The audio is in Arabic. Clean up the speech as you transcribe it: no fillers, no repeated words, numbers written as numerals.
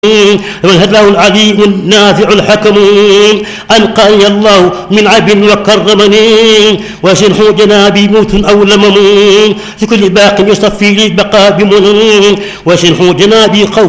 والهداه العليم النافع الحكم أنقاني الله من عب وكرمني وشنح جنابي موت أو لمم في كل باق يصفي لي البقاء بمنن وشنح جنابي خوف